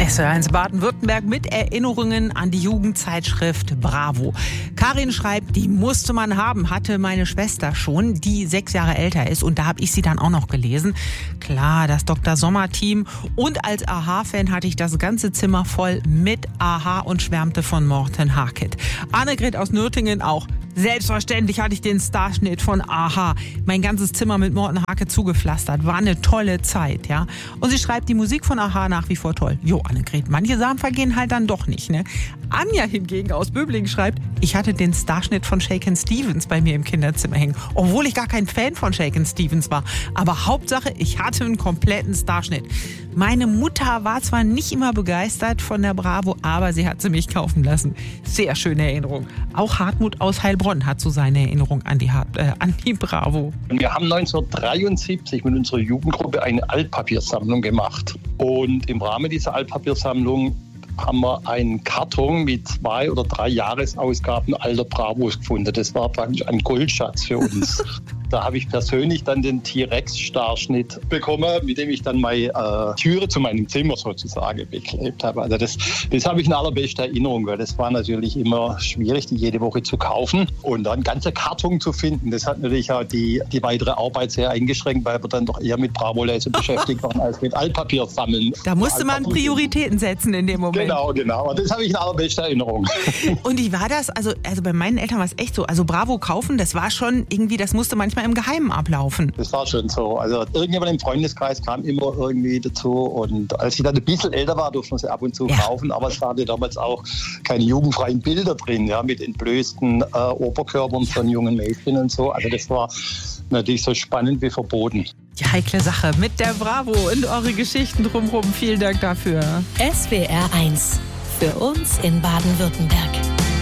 SWR1 Baden-Württemberg mit Erinnerungen an die Jugendzeitschrift Bravo. Karin schreibt, die musste man haben, hatte meine Schwester schon, die 6 Jahre älter ist. Und da habe ich sie dann auch noch gelesen. Klar, das Dr. Sommer-Team. Und als Aha-Fan hatte ich das ganze Zimmer voll mit Aha und schwärmte von Morten Harket. Annegret aus Nürtingen auch. Selbstverständlich hatte ich den Starschnitt von Aha. Mein ganzes Zimmer mit Morten Harket zugepflastert. War eine tolle Zeit, ja. Und sie schreibt, die Musik von Aha nach wie vor toll. Jo, Annegret, manche Sachen vergehen halt dann doch nicht, ne? Anja hingegen aus Böblingen schreibt, ich hatte den Starschnitt von Shakin' Stevens bei mir im Kinderzimmer hängen. Obwohl ich gar kein Fan von Shakin' Stevens war. Aber Hauptsache, ich hatte einen kompletten Starschnitt. Meine Mutter war zwar nicht immer begeistert von der Bravo, aber sie hat sie mich kaufen lassen. Sehr schöne Erinnerung. Auch Hartmut aus Heilbronn hat so seine Erinnerung an die Bravo. Wir haben 1973 mit unserer Jugendgruppe eine Altpapiersammlung gemacht. Und im Rahmen dieser Altpapiersammlung haben wir einen Karton mit 2 oder 3 Jahresausgaben alter Bravos gefunden. Das war praktisch ein Goldschatz für uns. Da habe ich persönlich dann den T-Rex-Starschnitt bekommen, mit dem ich dann meine Türe zu meinem Zimmer sozusagen beklebt habe. Also das habe ich in allerbester Erinnerung, weil das war natürlich immer schwierig, die jede Woche zu kaufen und dann ganze Karton zu finden. Das hat natürlich auch die weitere Arbeit sehr eingeschränkt, weil wir dann doch eher mit Bravo-Lese beschäftigt waren als mit Altpapier sammeln. Da musste man Prioritäten setzen in dem Moment. Genau. Und das habe ich in allerbester Erinnerung. Und wie war das? Also bei meinen Eltern war es echt so. Also Bravo kaufen, das war schon irgendwie, das musste manchmal im Geheimen ablaufen. Das war schon so. Also irgendjemand im Freundeskreis kam immer irgendwie dazu. Und als ich dann ein bisschen älter war, durfte man sie ab und zu kaufen. Aber es waren damals auch keine jugendfreien Bilder drin, ja, mit entblößten Oberkörpern von jungen Mädchen und so. Also das war natürlich so spannend wie verboten. Die heikle Sache mit der Bravo und eure Geschichten drumherum. Vielen Dank dafür. SWR1 für uns in Baden-Württemberg.